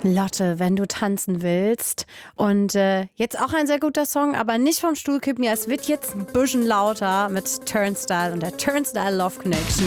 Lotte, wenn du tanzen willst. Und jetzt auch ein sehr guter Song, aber nicht vom Stuhl kippen. Ja, es wird jetzt ein bisschen lauter mit Turnstile und der Turnstile Love Connection.